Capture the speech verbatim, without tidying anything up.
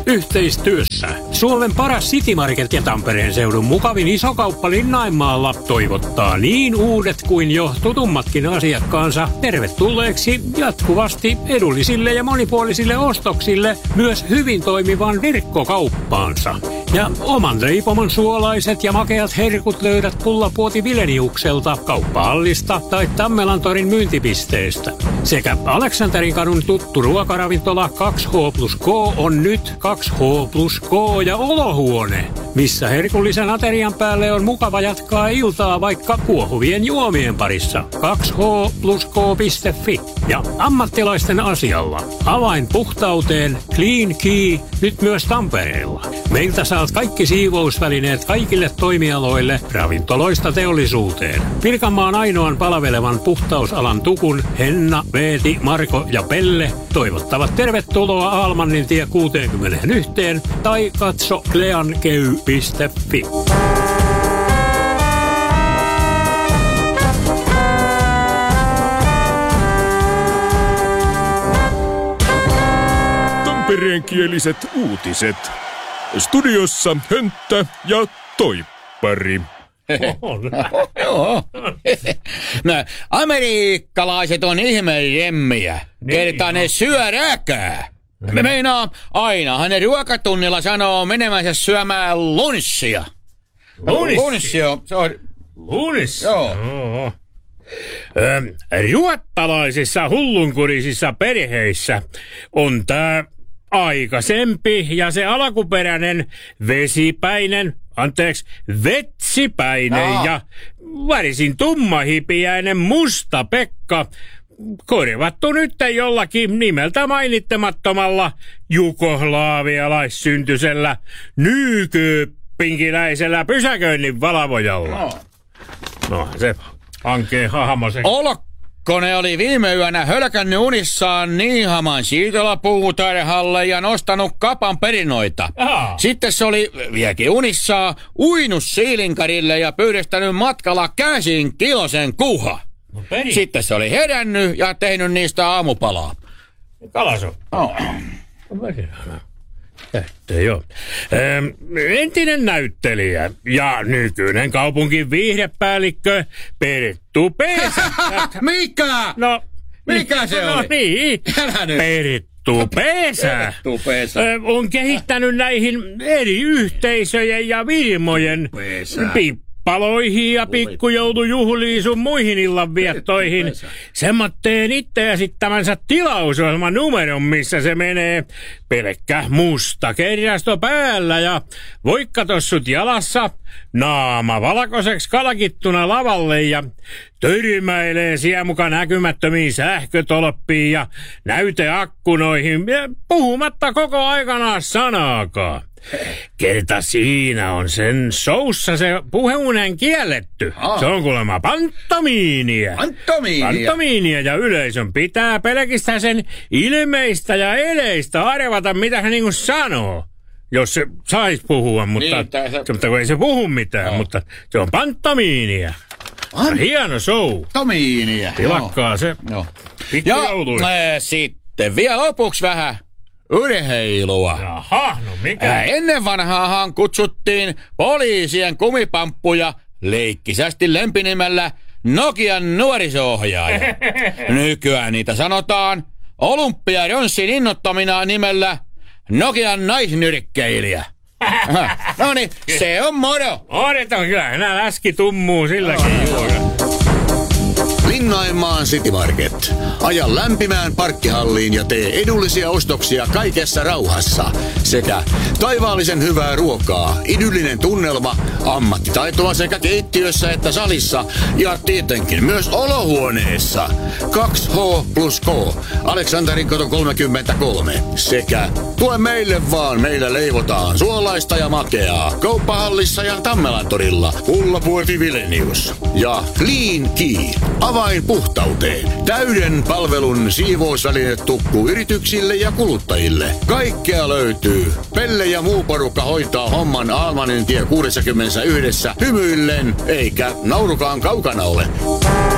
Yhteistyössä Suomen paras City Market ja Tampereen seudun mukavin isokauppa Linnainmaalla toivottaa niin uudet kuin jo tutummatkin asiakkaansa tervetulleeksi jatkuvasti edullisille ja monipuolisille ostoksille myös hyvin toimivan verkkokauppaansa. Ja oman leipomon suolaiset ja makeat herkut löydät Pullapuoti Vileniukselta, Kauppahallista tai Tammelantorin myyntipisteestä. Sekä Aleksanterin kadun tuttu ruokaravintola kaksi H plus K on nyt kaksi H plus K ja olohuone, missä herkullisen aterian päälle on mukava jatkaa iltaa vaikka kuohuvien juomien parissa. kaksi H plus K piste Fi. Ja ammattilaisten asialla avain puhtauteen Clean Key nyt myös Tampereella. Meiltä saat kaikki siivousvälineet kaikille toimialoille, ravintoloista teollisuuteen. Pirkanmaan ainoan palvelevan puhtausalan tukun Henna, Veeti, Marko ja Pelle toivottavat tervetuloa Almannin tie kuusikymmentäyksi tai katso cleankey piste Fi. Tampereenkieliset uutiset. Studiossa Hönttä ja Toippari. Joo. No, amerikkalaiset on ihmelemmiä. Kertaa ne syö räkää. Me meinaa, ainahan ne ruokatunnilla sanoo menemänsä syömään lunssia. Lunssia? Lunssio, se on... Lunssia? Joo. Joo. Ö, ruottalaisissa hullunkurisissa perheissä on tää aikaisempi ja se alkuperäinen vesipäinen, anteeksi, vetsipäinen Aa. ja värisin tummahipiäinen musta Pekka korvattu nyt jollakin nimeltä mainittamattomalla jugoslaavialaissyntyisellä nykypinkiläisellä pysäköinnin valvojalla. No, No se hankee hahmo se. Olkkone oli viime yönä hölkännyt unissaan Niihaman siitolapuutarhalle ja nostanut kapan perinoita. Aha. Sitten se oli vieläkin unissaan uinut siilinkarille ja pyydestänyt matkalla käsin kilosen kuha. No peri. Sitten se oli herännyt ja tehnyt niistä aamupalaa. Kalaso. Oh. Että joo. Ähm, entinen näyttelijä ja nykyinen kaupunkin viihdepäällikkö Perttu Pesä. Mikä? No, Mikä se no, oli? niin. Älä nyt. Perttu Pesä. Perttu Pesä. Ö, on kehittänyt näihin eri yhteisöjen ja firmojen Pesä. pippaloihin ja pikkujoulujuhliin sun muihin illanviettoihin semmoitteen itse esittämänsä tilausohjelman numeron, missä se menee pelkkä musta kerrasto päällä ja voikkatossut jalassa, naama valkoiseksi kalkittuna lavalle ja törmäilee siellä muka näkymättömiin sähkötolppiin ja näyteakkunoihin, ja puhumatta koko aikana sanaakaan. Kerta siinä on sen soussa se puheunen kielletty. Ah. Se on kuulemma pantomiinia. Pantomiinia. Pantomiinia ja yleisön pitää pelkistää sen ilmeistä ja eleistä arvata, mitä hän niinku sanoo. Jos se sais puhua, mutta, Niin, tää se- mutta kun ei se puhu mitään, Joo. mutta se on pantomiinia. An- Hieno show. Tomiinia. Tilakkaa se. Joo. Pikkujouluissa. Ja äh, sitten vielä lopuksi vähän urheilua. Jaha, no mikä? Äh, ennen vanhaahan kutsuttiin poliisien kumipamppuja leikkisästi lempinimellä Nokian nuoriso-ohjaaja. Nykyään niitä sanotaan Olympiaronssin innottamina nimellä Nokian naisnyrkkeilijä. No niin, se on moro. Odotan kyllä, enää läski tummuu silläkin juuri. Linnainmaan City Market. Aja lämpimään parkkihalliin ja tee edullisia ostoksia kaikessa rauhassa. Sekä taivaallisen hyvää ruokaa, idyllinen tunnelma, ammattitaitoa sekä keittiössä että salissa ja tietenkin myös olohuoneessa. kaksi H plus K, Aleksanterin kato kolmekymmentäkolme. Sekä tue meille vaan, meillä leivotaan suolaista ja makeaa. Kauppahallissa ja Tammelantorilla, Pullapuoti Vilenius. Ja Clean Key, avain puhtauteen. Täyden palvelun siivousvälinetukku yrityksille ja kuluttajille. Kaikkea löytyy. Pelle ja muu porukka hoitaa homman Almanin tie kuusikymmentäyksi hymyillen, eikä naurukaan kaukana ole.